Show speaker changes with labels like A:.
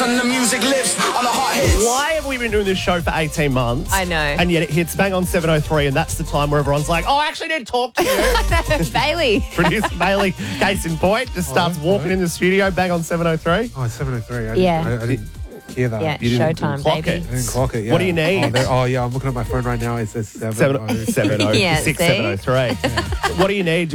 A: and the music lives on the hot hits.
B: Why have we been doing this show for 18 months?
C: I know.
B: And yet it hits bang on 7:03, and that's the time where everyone's like, oh, I actually need to talk to you.
C: Bailey.
B: Producer Bailey, case in point, just starts walking in the studio, bang on 7:03.
D: Oh, 7:03.
C: Yeah.
D: I didn't hear that.
C: Yeah,
B: You didn't
C: showtime,
B: clock
C: baby.
B: it.
D: I didn't clock it. Yeah.
B: What do you need?
D: Oh, yeah. I'm looking at my phone right now. It says 7:03.
B: 7:06,
C: Yeah, see?
B: 7:03. What do you need?